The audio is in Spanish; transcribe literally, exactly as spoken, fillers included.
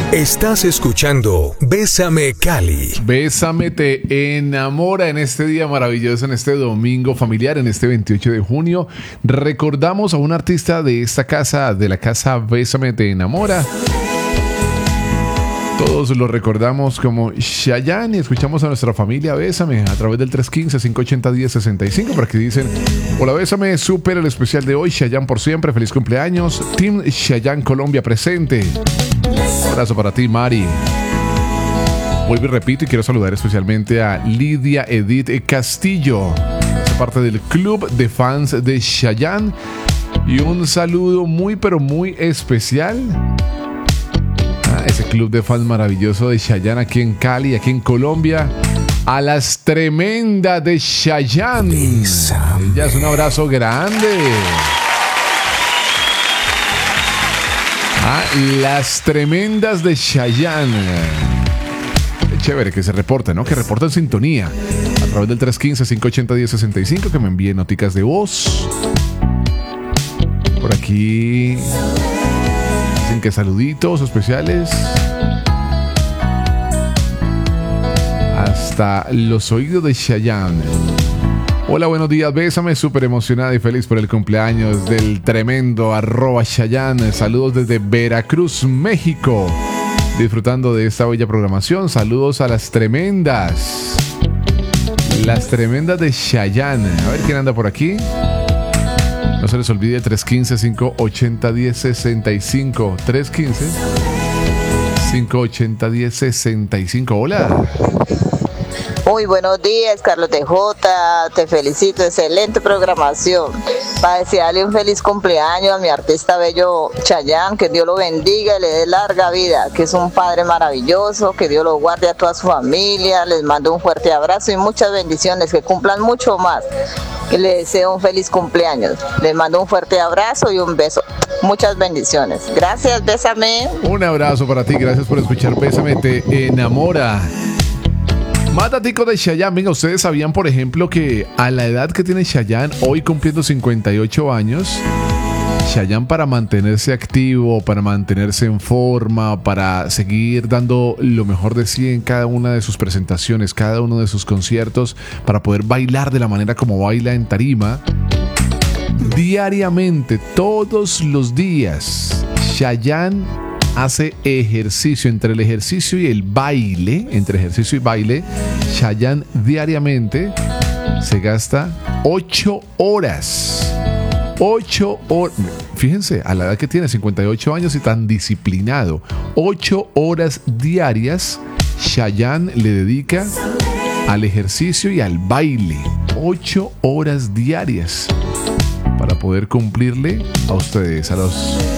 Estás escuchando Bésame Cali. Bésame te enamora en este día maravilloso, en este domingo familiar, en este veintiocho de junio. Recordamos a un artista de esta casa, de la casa Bésame te enamora. Todos lo recordamos como Chayanne y escuchamos a nuestra familia Bésame a través del tres uno cinco, cinco ocho cero, uno cero seis cinco para que dicen: hola Bésame, súper el especial de hoy, Chayanne por siempre, feliz cumpleaños, Team Chayanne Colombia presente. Un abrazo para ti, Mari. Vuelvo y repito y quiero saludar especialmente a Lidia Edith Castillo, es parte del club de fans de Chayanne, y un saludo muy pero muy especial a ese club de fans maravilloso de Chayanne aquí en Cali, aquí en Colombia, a las tremendas de Chayanne. Ellas, un abrazo grande. Ah, las tremendas de Chayanne. Qué chévere que se reporten, ¿no? Que reporten sintonía a través del tres uno cinco, cinco ocho cero, uno cero seis cinco, que me envíen noticas de voz. Por aquí dicen que saluditos especiales hasta los oídos de Chayanne. Hola, buenos días, Bésame, súper emocionada y feliz por el cumpleaños del tremendo arroba Chayanne. Saludos desde Veracruz, México. Disfrutando de esta bella programación. Saludos a las tremendas. Las tremendas de Chayanne. A ver quién anda por aquí. No se les olvide tres uno cinco, cinco ocho cero, uno cero seis cinco. tres uno cinco, cinco ocho cero, uno cero seis cinco. Hola. Muy buenos días, Carlos T J, te felicito, excelente programación. Para desearle un feliz cumpleaños a mi artista bello Chayanne, que Dios lo bendiga y le dé larga vida, que es un padre maravilloso, que Dios lo guarde a toda su familia. Les mando un fuerte abrazo y muchas bendiciones, que cumplan mucho más, que le deseo un feliz cumpleaños. Les mando un fuerte abrazo y un beso. Muchas bendiciones. Gracias, Bésame. Un abrazo para ti, gracias por escuchar Bésame te enamora. Más daticos de Chayanne. Venga, ustedes sabían, por ejemplo, que a la edad que tiene Chayanne, hoy cumpliendo cincuenta y ocho años, Chayanne, para mantenerse activo, para mantenerse en forma, para seguir dando lo mejor de sí en cada una de sus presentaciones, cada uno de sus conciertos, para poder bailar de la manera como baila en tarima, diariamente, todos los días, Chayanne hace ejercicio. Entre el ejercicio y el baile, entre ejercicio y baile, Chayanne diariamente se gasta ocho horas. ocho horas. Fíjense, a la edad que tiene, cincuenta y ocho años y tan disciplinado. ocho horas diarias Chayanne le dedica al ejercicio y al baile. ocho horas diarias para poder cumplirle a ustedes, a los